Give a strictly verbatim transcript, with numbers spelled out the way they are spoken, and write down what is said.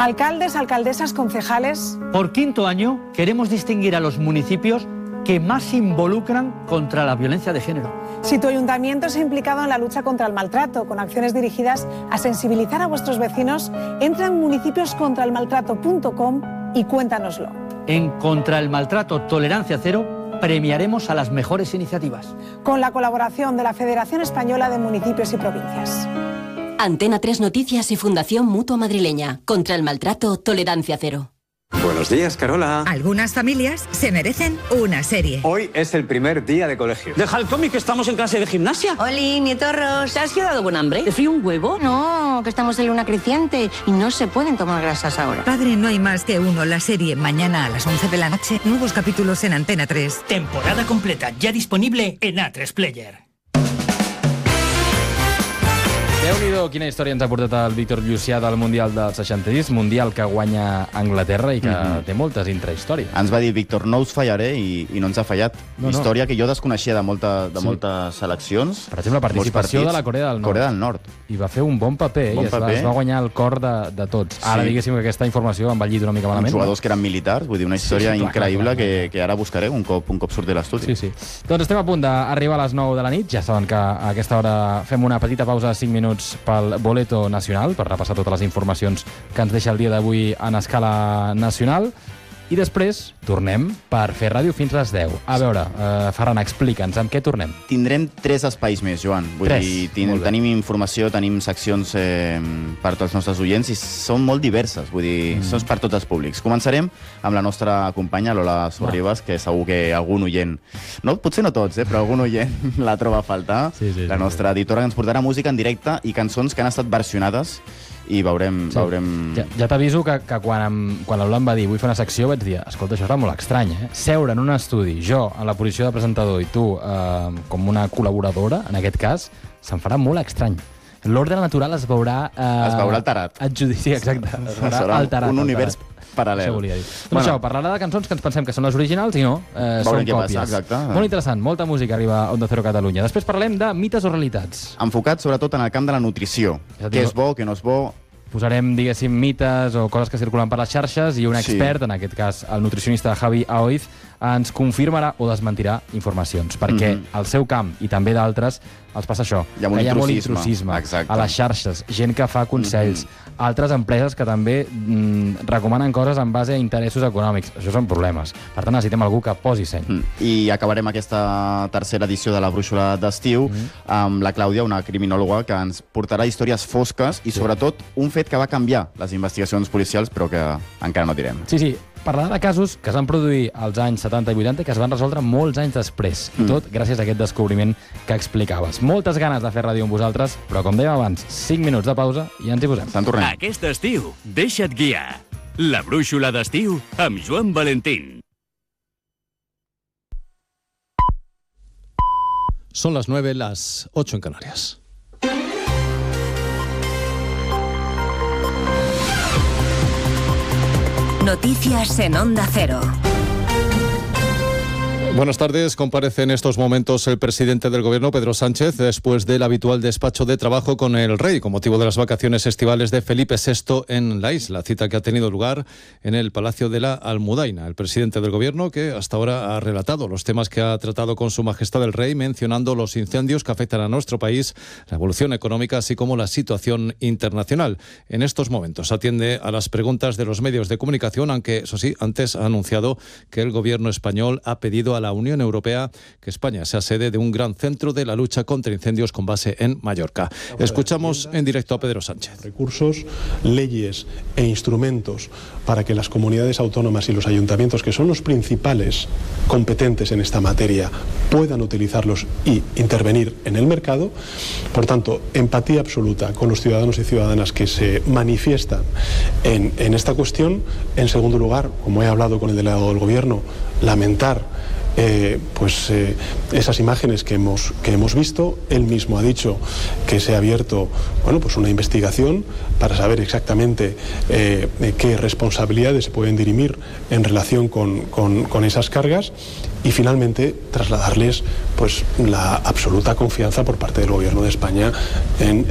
Alcaldes, alcaldesas, concejales. Por quinto año queremos distinguir a los municipios que más se involucran contra la violencia de género. Si tu ayuntamiento se ha implicado en la lucha contra el maltrato, con acciones dirigidas a sensibilizar a vuestros vecinos, entra en municipios contra el maltrato punto com y cuéntanoslo. En Contra el Maltrato Tolerancia Cero premiaremos a las mejores iniciativas. Con la colaboración de la Federación Española de Municipios y Provincias. Antena tres Noticias y Fundación Mutua Madrileña. Contra el Maltrato Tolerancia Cero. Buenos días, Carola. Algunas familias se merecen una serie. Hoy es el primer día de colegio. Deja el cómic, que estamos en clase de gimnasia. Oli, nietorros. ¿Te has quedado con hambre? ¿Te frío un huevo? No, que estamos en luna creciente y no se pueden tomar grasas ahora. Padre, no hay más que uno. La serie mañana a las once de la noche. Nuevos capítulos en Antena tres. Temporada completa, ya disponible en A tres Player. Déu-n'hi-do, quina història ens ha portat el Víctor Llucià del Mundial del seixanta-sis, Mundial que guanya Anglaterra i que mm-hmm. té moltes intrahistòries. Ens va dir, Víctor, no us fallaré i, i no ens ha fallat. No, història no. que jo desconeixia de, molta, de sí. moltes seleccions. Per exemple, la participació partits, de la Corea del Nord. Corea del Nord. I va fer un bon paper, bon i es, paper. Va, es va guanyar el cor de, de tots. Sí. Ara, diguéssim que aquesta informació ha envellit una mica malament. Uns jugadors que eren militars, vull dir, una història sí, sí, clar, increïble clar, clar. Que, que ara buscaré un cop, un cop surti l'estudi. Sí, sí. Doncs estem a punt d'arribar a les nou de la nit. Ja saben que a aquesta hora fem una petita pausa de cinc minuts pel Boleto Nacional, per repassar totes les informacions que ens deixa el dia d'avui en escala nacional. I després tornem per fer ràdio fins a les deu. A veure, uh, Ferran, explica'ns, amb què tornem? Tindrem tres espais més, Joan. Vull tres. dir, ten, tenim informació, tenim seccions eh, per tots els nostres oients i són molt diverses, vull dir, mm. són per tots els públics. Començarem amb la nostra companya, Lola Sorribas, que segur que algun oient, no, potser no tots, eh, però algun oient la troba a faltar. Sí, sí, la nostra sí, editora que ens portarà música en directe i cançons que han estat versionades i veurem... Sí. veurem... Ja, ja t'aviso que, que quan, em, quan l'Eulan va dir vull fer una secció vaig dir, escolta, això era molt estrany, eh? Seure en un estudi, jo en la posició de presentador i tu eh, com una col·laboradora, en aquest cas, se'm farà molt estrany. L'ordre natural es veurà... Eh, es veurà alterat. Sí, exacte. Es veurà alterat. Un univers paral·lel. Això volia dir. Doncs bueno. Això, parlarà de cançons que ens pensem que són les originals i no, eh, són còpies. Passa, exacte. Molt interessant, molta música arriba a Onda Cero Catalunya. Després parlem de mites o realitats. Enfocat sobretot en el camp de la nutrició. Ja què és bo, què no és bo... Posarem, diguéssim, mites o coses que circulen per les xarxes i un expert, sí. en aquest cas el nutricionista Javi Aoiz, ens confirmarà o desmentirà informacions, perquè mm-hmm. al seu camp i també d'altres els passa això, hi ha, que hi ha molt intrusisme a les xarxes, gent que fa consells, mm-hmm. altres empreses que també mm, recomanen coses en base a interessos econòmics. Això són problemes. Per tant, necessitem algú que posi seny. Mm. I acabarem aquesta tercera edició de la Brúixola d'Estiu mm-hmm. amb la Clàudia, una criminòloga que ens portarà històries fosques i, sí. sobretot, un fet que va canviar les investigacions policials, però que encara no direm. Sí, sí. Parlarà de casos que es van produir als anys setanta i vuitanta i que es van resoldre molts anys després. Mm. I tot gràcies a aquest descobriment que explicaves. Moltes ganes de fer ràdio amb vosaltres, però com dèiem abans, cinc minuts de pausa i ens hi posem. Se'n tornem. Aquest estiu, deixa't guiar. La Brúixola d'Estiu amb Joan Valentín. Son las nueve, las ocho en Canarias. Noticias en Onda Cero. Buenas tardes. Comparece en estos momentos el presidente del Gobierno, Pedro Sánchez, después del habitual despacho de trabajo con el rey, con motivo de las vacaciones estivales de Felipe sexto en la isla, cita que ha tenido lugar en el Palacio de la Almudaina. El presidente del Gobierno, que hasta ahora ha relatado los temas que ha tratado con Su Majestad el Rey, mencionando los incendios que afectan a nuestro país, la evolución económica, así como la situación internacional. En estos momentos atiende a las preguntas de los medios de comunicación, aunque, eso sí, antes ha anunciado que el Gobierno español ha pedido a la Unión Europea que España sea sede de un gran centro de la lucha contra incendios con base en Mallorca. Escuchamos en directo a Pedro Sánchez. Recursos, leyes e instrumentos para que las comunidades autónomas y los ayuntamientos, que son los principales competentes en esta materia, puedan utilizarlos y intervenir en el mercado. Por tanto, empatía absoluta con los ciudadanos y ciudadanas que se manifiestan en, en esta cuestión. En segundo lugar, como he hablado con el delegado del Gobierno, lamentar Eh, pues eh, esas imágenes que hemos, que hemos visto. Él mismo ha dicho que se ha abierto bueno, pues una investigación para saber exactamente eh, qué responsabilidades se pueden dirimir en relación con, con, con esas cargas, y finalmente trasladarles pues la absoluta confianza por parte del Gobierno de España en